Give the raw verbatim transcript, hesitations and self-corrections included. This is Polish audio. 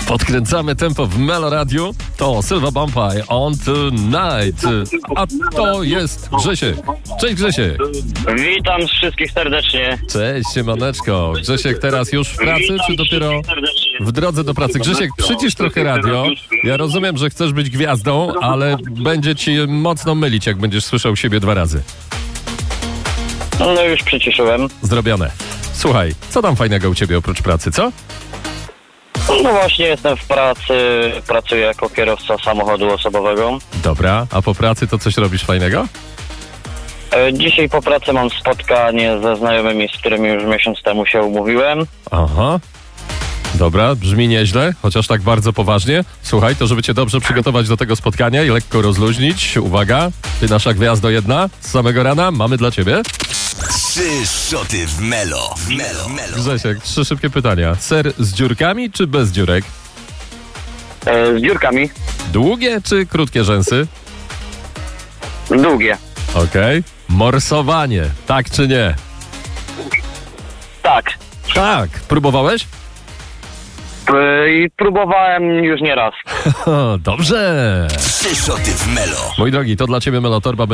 Podkręcamy tempo w Melo Radiu. To Sylva Bombay on tonight. A to jest Grzesiek. Cześć Grzesiek. Witam wszystkich serdecznie. Cześć siemaneczko. Grzesiek teraz już w pracy, Witam czy dopiero w drodze do pracy? Grzesiek, przycisz trochę radio. Ja rozumiem, że chcesz być gwiazdą, ale będzie ci mocno mylić, jak będziesz słyszał siebie dwa razy. No już przyciszyłem. Zrobione. Słuchaj, co tam fajnego u ciebie oprócz pracy, co? No właśnie jestem w pracy, pracuję jako kierowca samochodu osobowego. Dobra, a po pracy to coś robisz fajnego? E, Dzisiaj po pracy mam spotkanie ze znajomymi, z którymi już miesiąc temu się umówiłem. Aha. Dobra, brzmi nieźle, chociaż tak bardzo poważnie. Słuchaj, to żeby cię dobrze przygotować do tego spotkania i lekko rozluźnić, uwaga, ty nasza gwiazdo jedna z samego rana, mamy dla ciebie. Trzy szoty w Melo. W Melo. Melo. Grzesiek, trzy szybkie pytania. Ser z dziurkami czy bez dziurek? E, Z dziurkami. Długie czy krótkie rzęsy? Długie. Okej. Morsowanie, tak czy nie? Tak. Tak. Próbowałeś? E, I próbowałem już nie raz. Dobrze. Trzy szoty w Melo. Mój drogi, to dla ciebie Melotorba.